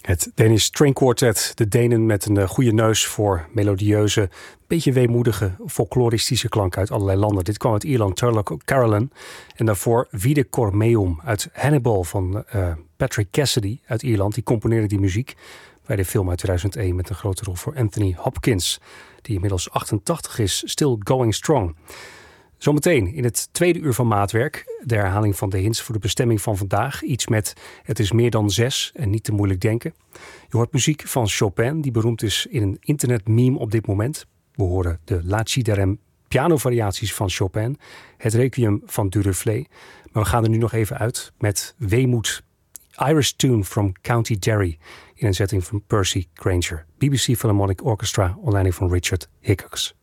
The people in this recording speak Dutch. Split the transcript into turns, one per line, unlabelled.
Het Danish String Quartet, de Denen met een goede neus voor melodieuze, beetje weemoedige, folkloristische klank uit allerlei landen. Dit kwam uit Ierland, Turlough Carolan. En daarvoor Vide Cor Meum uit Hannibal van Patrick Cassidy uit Ierland. Die componeerde die muziek bij de film uit 2001 met een grote rol voor Anthony Hopkins, die inmiddels 88 is, still going strong. Zometeen in het tweede uur van Maatwerk de herhaling van de hints voor de bestemming van vandaag. Iets met het is meer dan 6 en niet te moeilijk denken. Je hoort muziek van Chopin, die beroemd is in een internetmeme op dit moment. We horen de La Ci de Rem pianovariaties van Chopin, het Requiem van Duruflé. Maar we gaan er nu nog even uit met Weemoed, Irish Tune from County Derry in een zetting van Percy Grainger. BBC Philharmonic Orchestra onder leiding van Richard Hickox.